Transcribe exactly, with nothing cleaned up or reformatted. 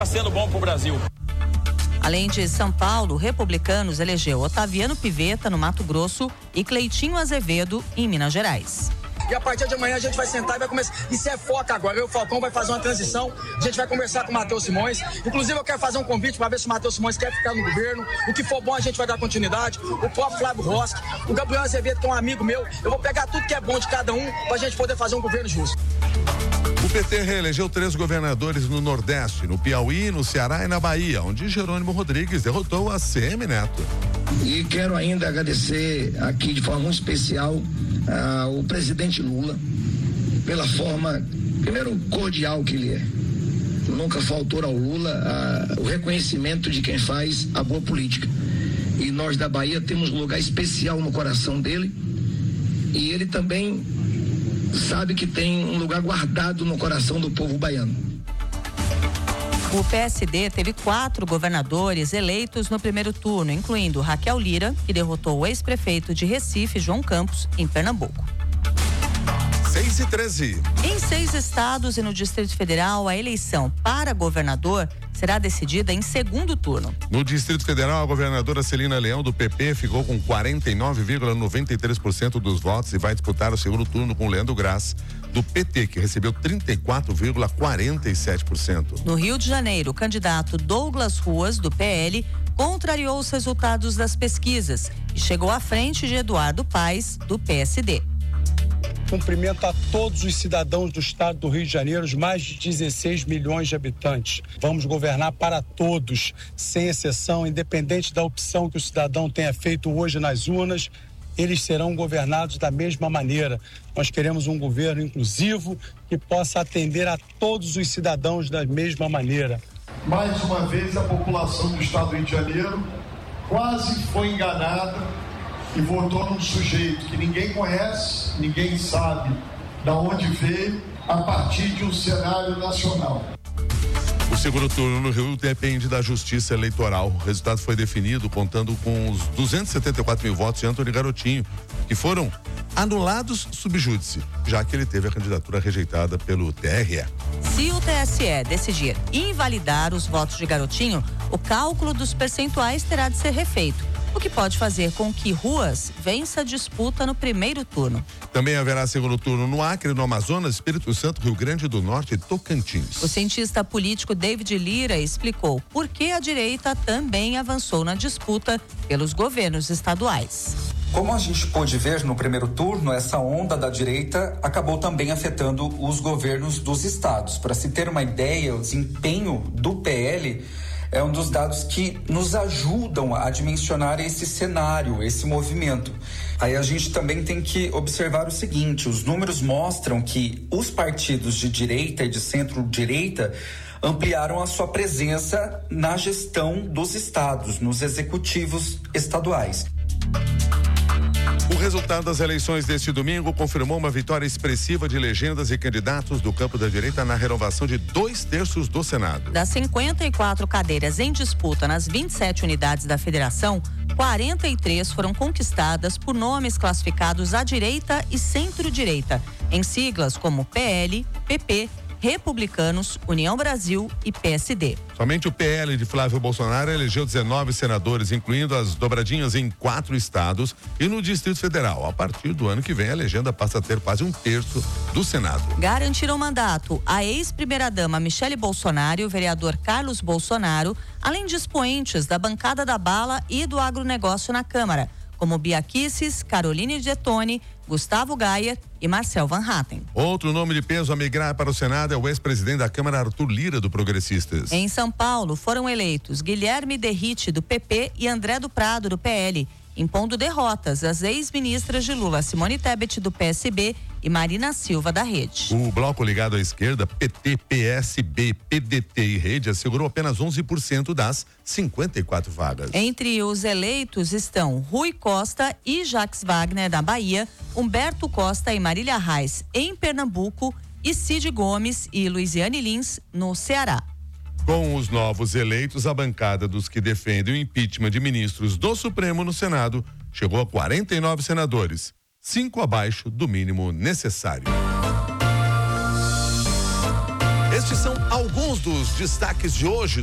Está sendo bom para o Brasil. Além de São Paulo, Republicanos elegeu Otaviano Pivetta no Mato Grosso e Cleitinho Azevedo em Minas Gerais. E a partir de amanhã a gente vai sentar e vai começar. Isso é foca agora. Eu e o Falcão vai fazer uma transição. A gente vai conversar com o Matheus Simões. Inclusive, eu quero fazer um convite para ver se o Matheus Simões quer ficar no governo. O que for bom, a gente vai dar continuidade. O próprio Flávio Rossi, o Gabriel Azevedo, que é um amigo meu. Eu vou pegar tudo que é bom de cada um para a gente poder fazer um governo justo. O P T reelegeu três governadores no Nordeste, no Piauí, no Ceará e na Bahia, onde Jerônimo Rodrigues derrotou a C M Neto. E quero ainda agradecer aqui de forma muito especial ao presidente Lula pela forma, primeiro, cordial que ele é. Nunca faltou ao Lula a, o reconhecimento de quem faz a boa política. E nós da Bahia temos um lugar especial no coração dele. E ele também sabe que tem um lugar guardado no coração do povo baiano. O P S D teve quatro governadores eleitos no primeiro turno, incluindo Raquel Lira, que derrotou o ex-prefeito de Recife, João Campos, em Pernambuco. seis e treze. Em seis estados e no Distrito Federal, a eleição para governador será decidida em segundo turno. No Distrito Federal, a governadora Celina Leão, do P P, ficou com quarenta e nove vírgula noventa e três por cento dos votos e vai disputar o segundo turno com Leandro Graz, do P T, que recebeu trinta e quatro vírgula quarenta e sete por cento. No Rio de Janeiro, o candidato Douglas Ruas, do P L, contrariou os resultados das pesquisas e chegou à frente de Eduardo Paes, do P S D. Cumprimento a todos os cidadãos do estado do Rio de Janeiro, os mais de dezesseis milhões de habitantes. Vamos governar para todos, sem exceção, independente da opção que o cidadão tenha feito hoje nas urnas, eles serão governados da mesma maneira. Nós queremos um governo inclusivo que possa atender a todos os cidadãos da mesma maneira. Mais uma vez, a população do estado do Rio de Janeiro quase foi enganada e votou num sujeito que ninguém conhece, ninguém sabe de onde veio, a partir de um cenário nacional. O segundo turno no Rio depende da Justiça Eleitoral. O resultado foi definido contando com os duzentos e setenta e quatro mil votos de Antônio Garotinho, que foram anulados sub júdice, já que ele teve a candidatura rejeitada pelo T R E. Se o T S E decidir invalidar os votos de Garotinho, o cálculo dos percentuais terá de ser refeito, o que pode fazer com que Ruas vença a disputa no primeiro turno. Também haverá segundo turno no Acre, no Amazonas, Espírito Santo, Rio Grande do Norte e Tocantins. O cientista político David Lira explicou por que a direita também avançou na disputa pelos governos estaduais. Como a gente pôde ver no primeiro turno, essa onda da direita acabou também afetando os governos dos estados. Para se ter uma ideia, o desempenho do P L é um dos dados que nos ajudam a dimensionar esse cenário, esse movimento. Aí a gente também tem que observar o seguinte: os números mostram que os partidos de direita e de centro-direita ampliaram a sua presença na gestão dos estados, nos executivos estaduais. O resultado das eleições deste domingo confirmou uma vitória expressiva de legendas e candidatos do campo da direita na renovação de dois terços do Senado. Das cinquenta e quatro cadeiras em disputa nas vinte e sete unidades da federação, quarenta e três foram conquistadas por nomes classificados à direita e centro-direita, em siglas como P L, P P, Republicanos, União Brasil e P S D. Somente o P L de Flávio Bolsonaro elegeu dezenove senadores, incluindo as dobradinhas em quatro estados e no Distrito Federal. A partir do ano que vem, a legenda passa a ter quase um terço do Senado. Garantiram mandato a ex-primeira-dama Michele Bolsonaro e o vereador Carlos Bolsonaro, além de expoentes da bancada da bala e do agronegócio na Câmara, como Bia Kicis, Caroline Detoni, Gustavo Gaia e Marcel Van Hatten. Outro nome de peso a migrar para o Senado é o ex-presidente da Câmara, Arthur Lira, do Progressistas. Em São Paulo, foram eleitos Guilherme Derrite, do P P, e André do Prado, do P L, impondo derrotas às ex-ministras de Lula, Simone Tebet, do P S B, e Marina Silva, da Rede. O bloco ligado à esquerda, P T, P S B, P D T e Rede, assegurou apenas onze por cento das cinquenta e quatro vagas. Entre os eleitos estão Rui Costa e Jacques Wagner, da Bahia, Humberto Costa e Marília Reis, em Pernambuco, e Cid Gomes e Luiziane Lins, no Ceará. Com os novos eleitos, a bancada dos que defendem o impeachment de ministros do Supremo no Senado chegou a quarenta e nove senadores, cinco abaixo do mínimo necessário. Estes são alguns dos destaques de hoje